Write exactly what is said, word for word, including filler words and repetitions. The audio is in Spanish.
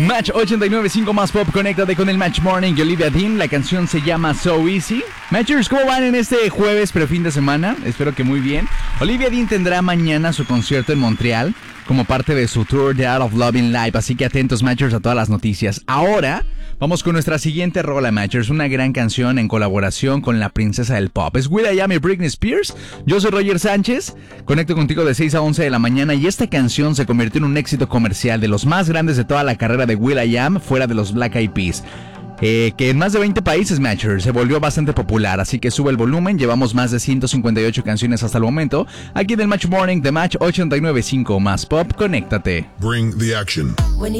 Match ochenta y nueve punto cinco más pop, conéctate con el Match Morning y Olivia Dean. La canción se llama So Easy. Matchers, ¿cómo van en este jueves pero fin de semana? Espero que muy bien. Olivia Dean tendrá mañana su concierto en Montreal como parte de su tour de Art of Loving Live, así que atentos, Matchers, a todas las noticias. Ahora vamos con nuestra siguiente rola, Matchers, una gran canción en colaboración con la princesa del pop. Es will.i.am y Britney Spears. Yo soy Roger Sánchez, conecto contigo de seis a once de la mañana y esta canción se convirtió en un éxito comercial de los más grandes de toda la carrera de will.i.am fuera de los Black Eyed Peas. Eh, que en más de veinte países, Matchers, se volvió bastante popular, así que sube el volumen. Llevamos más de ciento cincuenta y ocho canciones hasta el momento. Aquí del Match Morning de Match ochenta y nueve punto cinco más pop, conéctate. Bring the action.